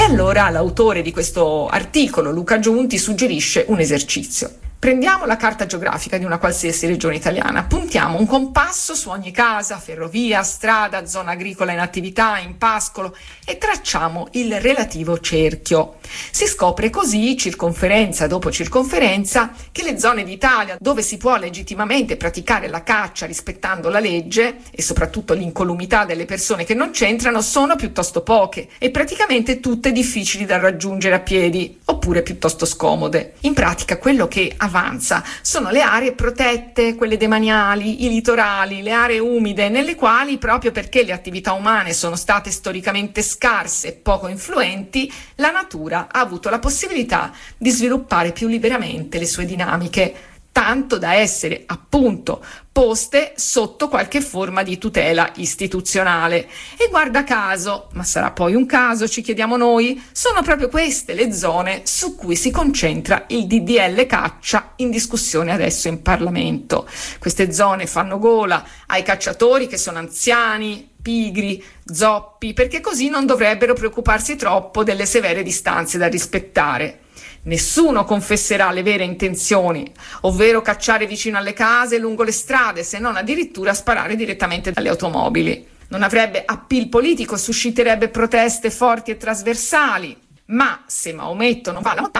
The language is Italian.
allora l'autore di questo articolo, Luca Giunti, suggerisce un esercizio. Prendiamo la carta geografica di una qualsiasi regione italiana, puntiamo un compasso su ogni casa, ferrovia, strada, zona agricola in attività, in pascolo e tracciamo il relativo cerchio. Si scopre così, circonferenza dopo circonferenza, che le zone d'Italia dove si può legittimamente praticare la caccia rispettando la legge e soprattutto l'incolumità delle persone che non c'entrano sono piuttosto poche e praticamente tutte difficili da raggiungere a piedi oppure piuttosto scomode. In pratica quello che avanza sono le aree protette, quelle demaniali, i litorali, le aree umide, nelle quali, proprio perché le attività umane sono state storicamente scarse e poco influenti, la natura ha avuto la possibilità di sviluppare più liberamente le sue dinamiche, tanto da essere appunto poste sotto qualche forma di tutela istituzionale. E guarda caso, ma sarà poi un caso, ci chiediamo noi, sono proprio queste le zone su cui si concentra il DDL caccia in discussione adesso in Parlamento. Queste zone fanno gola ai cacciatori che sono anziani, pigri, zoppi, perché così non dovrebbero preoccuparsi troppo delle severe distanze da rispettare. Nessuno confesserà le vere intenzioni, ovvero cacciare vicino alle case, lungo le strade, se non addirittura sparare direttamente dalle automobili. Non avrebbe appeal politico, susciterebbe proteste forti e trasversali, ma se Maometto non va alla montagna,